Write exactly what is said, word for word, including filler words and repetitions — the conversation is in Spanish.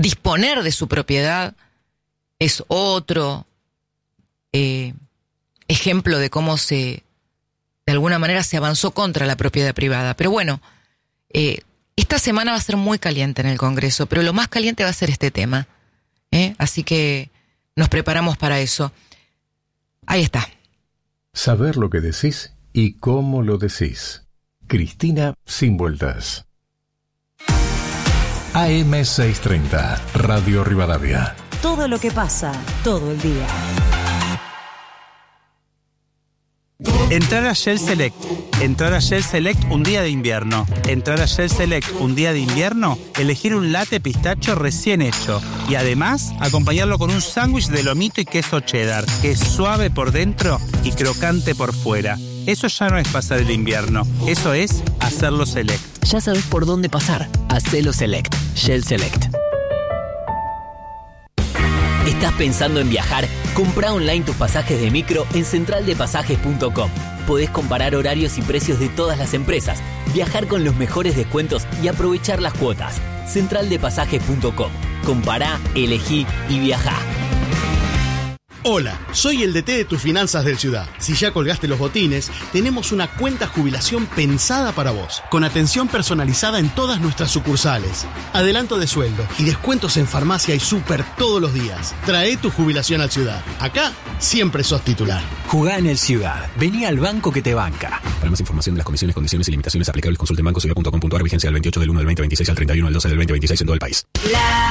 disponer de su propiedad es otro eh, ejemplo de cómo se, de alguna manera, se avanzó contra la propiedad privada. Pero bueno, eh, esta semana va a ser muy caliente en el Congreso, pero lo más caliente va a ser este tema, ¿eh? Así que nos preparamos para eso. Ahí está. Saber lo que decís y cómo lo decís. Cristina Sin Vueltas. A M seiscientos treinta, Radio Rivadavia. Todo lo que pasa, todo el día. Entrar a Shell Select. Entrar a Shell Select un día de invierno. Entrar a Shell Select un día de invierno, elegir un latte pistacho recién hecho. Y además, acompañarlo con un sándwich de lomito y queso cheddar, que es suave por dentro y crocante por fuera. Eso ya no es pasar el invierno, eso es hacerlo Select. Ya sabes por dónde pasar. Hacelo Select. Shell Select. ¿Estás pensando en viajar? Comprá online tus pasajes de micro en central de pasajes punto com. Podés comparar horarios y precios de todas las empresas, viajar con los mejores descuentos y aprovechar las cuotas. central de pasajes punto com. Compará, elegí y viajá. Hola, soy el D T de tus finanzas del Ciudad. Si ya colgaste los botines, tenemos una cuenta jubilación pensada para vos, con atención personalizada en todas nuestras sucursales, adelanto de sueldo y descuentos en farmacia y súper todos los días. Trae tu jubilación al Ciudad. Acá siempre sos titular. Jugá en el Ciudad. Vení al banco que te banca. Para más información de las comisiones, condiciones y limitaciones aplicables, consulte en banco ciudad punto com punto a r. Vigencia del veintiocho del uno del veinte veintiséis al treinta y uno del doce del veinte veintiséis en todo el país. La